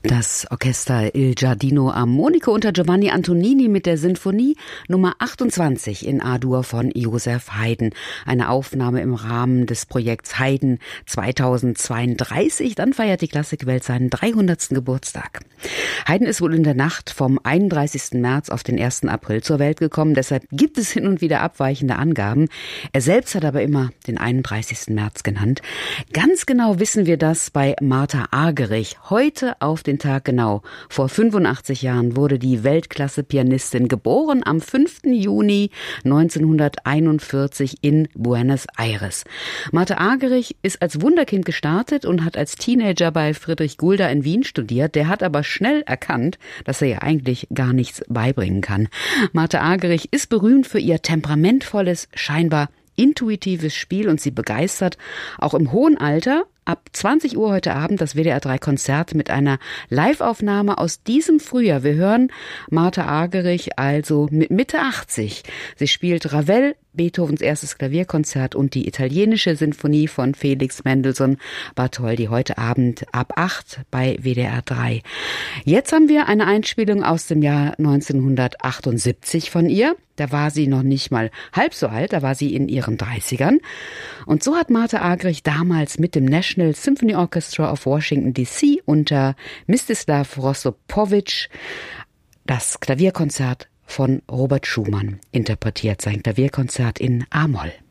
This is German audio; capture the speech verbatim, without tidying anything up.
Das Orchester Il Giardino Armonico unter Giovanni Antonini mit der Sinfonie Nummer achtundzwanzig in A-Dur von Joseph Haydn. Eine Aufnahme im Rahmen des Projekts Haydn zweitausendzweiunddreißig. Dann feiert die Klassikwelt seinen dreihundertsten Geburtstag. Haydn ist wohl in der Nacht vom einunddreißigsten März auf den ersten April zur Welt gekommen. Deshalb gibt es hin und wieder abweichende Angaben. Er selbst hat aber immer den einunddreißigsten März genannt. Ganz genau wissen wir das bei Martha Argerich. Heute auf den Tag genau vor fünfundachtzig Jahren wurde die Weltklasse-Pianistin geboren, am fünften Juni neunzehnhunderteinundvierzig in Buenos Aires. Martha Argerich ist als Wunderkind gestartet und hat als Teenager bei Friedrich Gulda in Wien studiert. Der hat aber schnell erkannt, dass er ihr eigentlich gar nichts beibringen kann. Martha Argerich ist berühmt für ihr temperamentvolles, scheinbar intuitives Spiel und sie begeistert auch im hohen Alter. Ab zwanzig Uhr heute Abend das W D R drei Konzert mit einer Live-Aufnahme aus diesem Frühjahr. Wir hören Martha Argerich also mit Mitte achtzig. Sie spielt Ravel, Beethovens erstes Klavierkonzert und die italienische Sinfonie von Felix Mendelssohn Bartholdy heute Abend ab acht bei W D R drei. Jetzt haben wir eine Einspielung aus dem Jahr neunzehnhundertachtundsiebzig von ihr. Da war sie noch nicht mal halb so alt, da war sie in ihren dreißigern. Und so hat Martha Argerich damals mit dem National Symphony Orchestra of Washington D C unter Mstislav Rostropovich das Klavierkonzert von Robert Schumann interpretiert, sein Klavierkonzert in A-Moll.